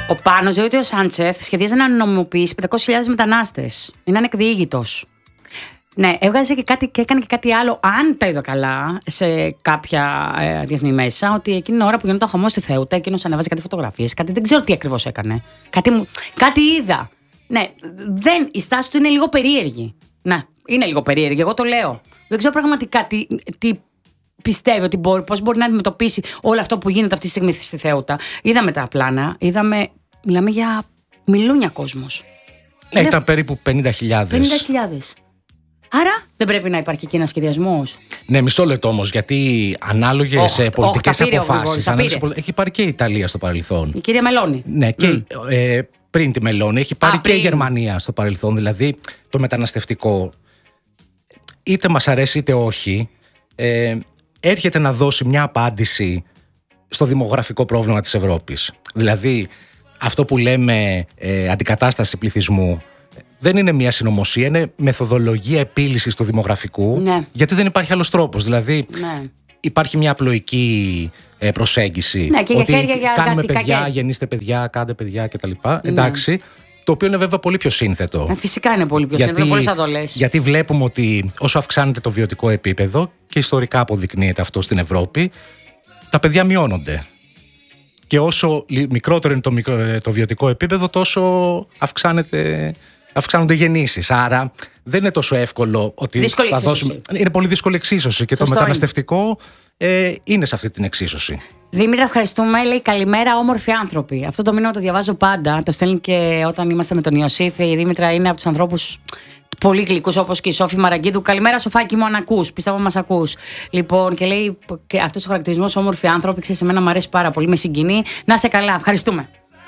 Ο Πάνος λέει ότι ο Σάντσεθ σχεδίαζε να νομιμοποιήσει 500.000 μετανάστες. Είναι ανεκδιήγητος. Ναι, έβγαζε και έκανε και κάτι άλλο, αν τα είδα καλά, σε κάποια διεθνή μέσα, ότι εκείνη την ώρα που γινόταν ο χαμός στη Θέουτα, εκείνος ανεβάζει κάτι φωτογραφίες, κάτι δεν ξέρω τι ακριβώς έκανε. Κάτι είδα. Ναι, η στάση του είναι λίγο περίεργη. Ναι, είναι λίγο περίεργη, εγώ το λέω. Δεν ξέρω πραγματικά τι πιστεύει ότι πώς μπορεί να αντιμετωπίσει όλο αυτό που γίνεται αυτή τη στιγμή στη Θέουτα. Είδαμε τα πλάνα, μιλάμε για μιλούνια κόσμος. Ήταν περίπου 50.000. 50.000. Άρα δεν πρέπει να υπάρχει εκεί ένας σχεδιασμός. Ναι, μισό λεπτό όμως, γιατί ανάλογες πολιτικές αποφάσεις. Έχει πάρει και η Ιταλία στο παρελθόν. Η κυρία Μελώνη. Ναι, και πριν τη Μελώνη έχει πάρει και η Γερμανία στο παρελθόν. Δηλαδή το μεταναστευτικό, είτε μας αρέσει είτε όχι, έρχεται να δώσει μια απάντηση στο δημογραφικό πρόβλημα της Ευρώπης. Δηλαδή αυτό που λέμε αντικατάσταση πληθυσμού δεν είναι μια συνωμοσία, είναι μεθοδολογία επίλυσης του δημογραφικού, ναι. Γιατί δεν υπάρχει άλλος τρόπος. Δηλαδή υπάρχει μια απλοϊκή προσέγγιση. Ναι, και ότι για κάνουμε παιδιά, γεννήστε παιδιά, κάντε παιδιά κτλ. Εντάξει. Το οποίο είναι βέβαια πολύ πιο σύνθετο. Φυσικά είναι πολύ πιο σύνθετο, πολύ σαν το λες. Γιατί βλέπουμε ότι όσο αυξάνεται το βιωτικό επίπεδο, και ιστορικά αποδεικνύεται αυτό στην Ευρώπη, τα παιδιά μειώνονται. Και όσο μικρότερο είναι το βιωτικό επίπεδο, τόσο αυξάνονται γεννήσεις. Άρα δεν είναι τόσο εύκολο ότι θα δώσουμε. Είναι πολύ δύσκολη εξίσωση και το μεταναστευτικό είναι σε αυτή την εξίσωση. Δήμητρα, ευχαριστούμε. Λέει καλημέρα, όμορφοι άνθρωποι. Αυτό το μήνυμα το διαβάζω πάντα. Το στέλνει και όταν είμαστε με τον Ιωσήφ. Η Δήμητρα είναι από τους ανθρώπους πολύ γλυκούς, όπως και η Σόφη Μαραγκίδου. Καλημέρα, Σοφάκι μου, αν ακούς. Πιστεύω μας ακούς. Λοιπόν, και λέει και αυτός ο χαρακτηρισμός, όμορφοι άνθρωποι, ξέρεις, εμένα μου αρέσει πάρα πολύ, με συγκινεί. Να σε καλά, ευχαριστούμε.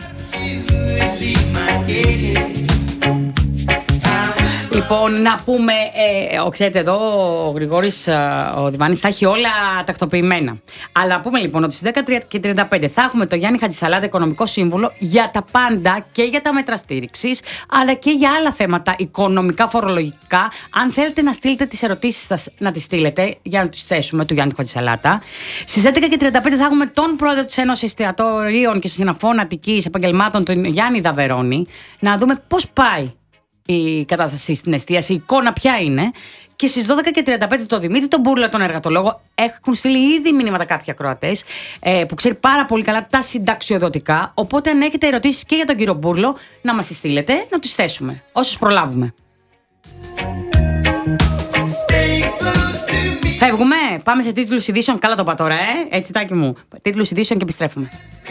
Λοιπόν, να πούμε, ξέρετε εδώ ο Γρηγόρης ο Διβάνης θα έχει όλα τακτοποιημένα. Αλλά να πούμε λοιπόν ότι στις 10:35 θα έχουμε το Γιάννη Χατζησαλάτα, οικονομικό σύμβουλο, για τα πάντα και για τα μέτρα στήριξης, αλλά και για άλλα θέματα οικονομικά, φορολογικά. Αν θέλετε να στείλετε τις ερωτήσεις σας, να τις στείλετε για να τις θέσουμε του Γιάννη Χατζησαλάτα. Στις 11:35 θα έχουμε τον πρόεδρο της Ένωσης Εστιατορίων και Συναφών Αττικής Επαγγελμάτων, τον Γιάννη Δαβερώνη, να δούμε πώς πάει η κατάσταση στην εστίαση, η εικόνα ποια είναι. Και στις 12:35 το Δημήτρη τον Μπούρλα, τον εργατολόγο, έχουν στείλει ήδη μηνύματα κάποιοι ακροατές που ξέρει πάρα πολύ καλά τα συνταξιοδοτικά. Οπότε αν έχετε ερωτήσεις και για τον κύριο Μπούρλο, να μας τις στείλετε, να τις θέσουμε όσες προλάβουμε. Φεύγουμε, πάμε σε τίτλους ειδήσεων. Καλά το είπα τώρα, έτσι τάκι μου. Τίτλους ειδήσεων και επιστρέφουμε.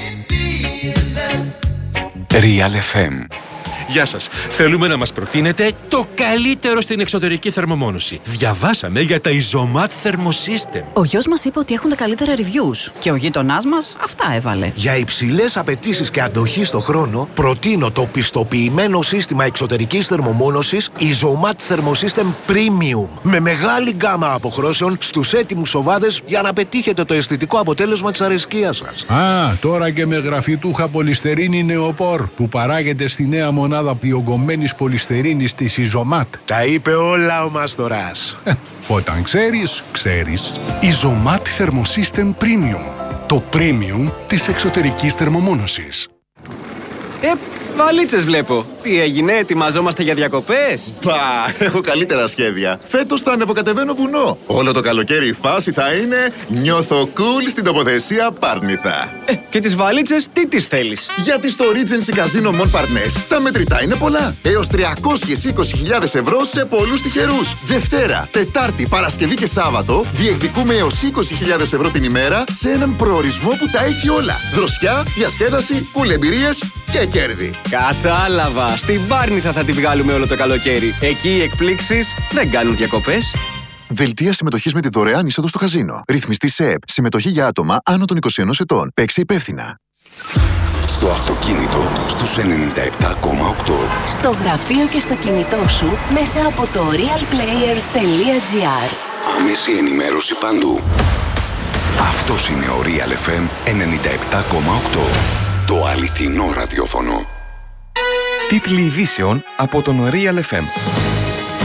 Real FM. Γεια σας. Θέλουμε να μας προτείνετε το καλύτερο στην εξωτερική θερμομόνωση. Διαβάσαμε για τα Isomat Thermosystem. Ο γιος μας είπε ότι έχουν τα καλύτερα reviews και ο γείτονάς μας αυτά έβαλε. Για υψηλές απαιτήσεις και αντοχή στο χρόνο, προτείνω το πιστοποιημένο σύστημα εξωτερικής θερμομόνωσης Isomat Thermosystem Premium. Με μεγάλη γκάμα αποχρώσεων στους έτοιμους οβάδες για να πετύχετε το αισθητικό αποτέλεσμα της αρεσκίας σας. Τώρα και με γραφιτούχα πολυστερίνη νεοπόρ που παράγεται στη νέα μονάδα διογκωμένης πολυστερίνης της Isomat. Τα είπε όλα ο Μάστορας. Όταν ξέρεις, ξέρεις. Isomat Thermosystem Premium. Το premium της εξωτερικής θερμομόνωσης. Βαλίτσες βλέπω. Τι έγινε, ετοιμαζόμαστε για διακοπές? Έχω καλύτερα σχέδια. Φέτος θα ανεβοκατεβαίνω βουνό. Όλο το καλοκαίρι η φάση θα είναι νιώθω cool στην τοποθεσία Πάρνηθα. Και τις βαλίτσες τι τις θέλεις? Γιατί στο Regency Casino Mon Parnes τα μετρητά είναι πολλά. Έως 320.000 ευρώ σε πολλούς τυχερούς. Δευτέρα, Τετάρτη, Παρασκευή και Σάββατο διεκδικούμε έως 20.000 ευρώ την ημέρα σε έναν προορισμό που τα έχει όλα. Δροσιά, διασκέδαση, κουλεμπειρίες και κέρδη. Κατάλαβα. Στην Πάρνηθα θα τη βγάλουμε όλο το καλοκαίρι. Εκεί οι εκπλήξεις δεν κάνουν διακοπές. Δελτία συμμετοχής με τη δωρεάν είσοδο στο καζίνο. Ρυθμιστή ΣΕΕΠ. Συμμετοχή για άτομα άνω των 21 ετών. Παίξε υπεύθυνα. Στο αυτοκίνητο στους 97,8. Στο γραφείο και στο κινητό σου μέσα από το realplayer.gr. Άμεση ενημέρωση παντού. Αυτός είναι ο Real FM 97,8. Το αληθινό ραδιόφωνο. Τίτλοι ειδήσεων από τον Real FM.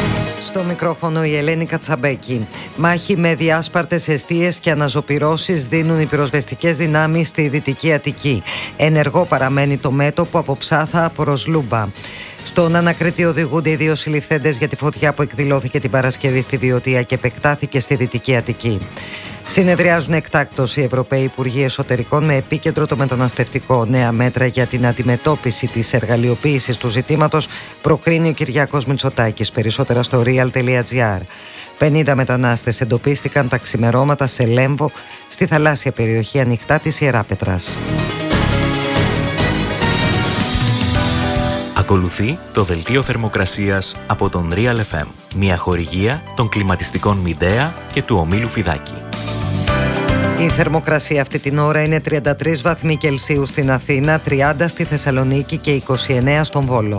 Στο μικρόφωνο η Ελένη Κατσαμπέκη. Μάχη με διάσπαρτες εστίες και αναζωπυρώσεις δίνουν οι πυροσβεστικές δυνάμεις στη Δυτική Αττική. Ενεργό παραμένει το μέτωπο από Ψάθα προς Λούμπα. Στον Ανακρήτη οδηγούνται οι 2 συλληφθέντες για τη φωτιά που εκδηλώθηκε την Παρασκευή στη Βιωτία και επεκτάθηκε στη Δυτική Αττική. Συνεδριάζουν εκτάκτως οι Ευρωπαίοι Υπουργοί Εσωτερικών με επίκεντρο το μεταναστευτικό. Νέα μέτρα για την αντιμετώπιση της εργαλειοποίησης του ζητήματος προκρίνει ο Κυριάκος Μητσοτάκης. Περισσότερα στο real.gr. 50 μετανάστες εντοπίστηκαν τα ξημερώματα σε Λέμβο, στη θαλάσσια περιοχή ανοιχτά της Ιεράπετρας. Ακολουθεί το δελτίο θερμοκρασίας από τον Real FM. Μια χορηγία των κλιματιστικών Midea και του ομίλου Φιδάκη. Η θερμοκρασία αυτή την ώρα είναι 33 βαθμοί Κελσίου στην Αθήνα, 30 στη Θεσσαλονίκη και 29 στον Βόλο.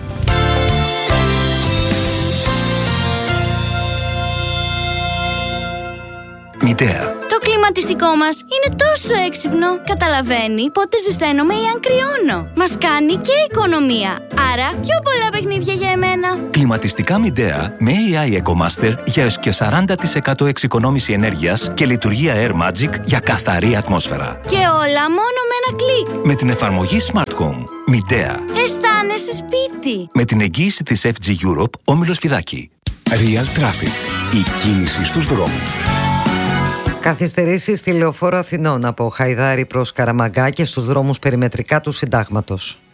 Midea. Το κλιματιστικό μας είναι τόσο έξυπνο. Καταλαβαίνει πότε ζεσταίνομαι ή αν κρυώνω. Μας κάνει και οικονομία. Άρα πιο πολλά παιχνίδια για εμένα. Κλιματιστικά Midea με AI EcoMaster για έως και 40% εξοικονόμηση ενέργειας και λειτουργία Air Magic για καθαρή ατμόσφαιρα. Και όλα μόνο με ένα κλικ. Με την εφαρμογή Smart Home. Midea. Αισθάνεσαι σπίτι. Με την εγγύηση της FG Europe, όμιλος Φιδάκη. Real Traffic. Η κίνηση στους δρόμους. Καθυστερήσεις στη Λεωφόρο Αθηνών από Χαϊδάρη προς Καραμαγκά και στους δρόμους περιμετρικά του Συντάγματος.